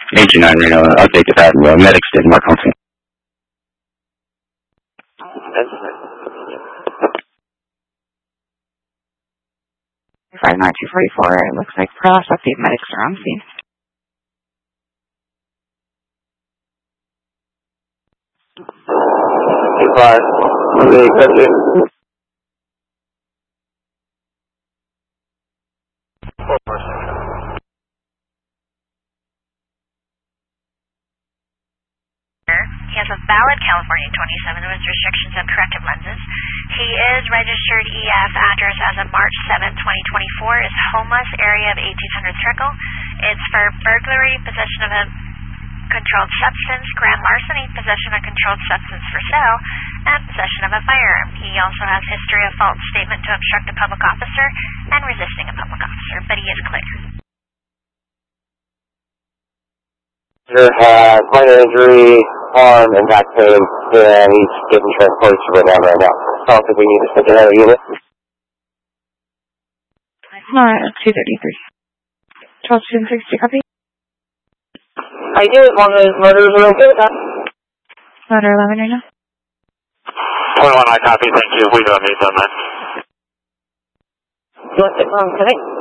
Agent 9 Reno, update the pattern. Medics did mark on scene. 59244, it looks like per last update, medics are on scene. He has a valid California 27 with restrictions on corrective lenses. He is registered EF, address as of March 7, 2024, is homeless, area of 1800 Circle. It's for burglary, possession of a controlled substance, grand larceny, possession of a controlled substance for sale, and possession of a firearm. He also has history of false statement to obstruct a public officer and resisting a public officer, but he is clear. Has minor injury, arm, and back pain, and he's getting transported to Red Dam right now. I don't think we need to send another unit. 233. 1260, copy. How you doing? As long as murders are okay with that. Ladder 11 right now. 21, I copy, thank you. We don't need them, man. You want to sit wrong today?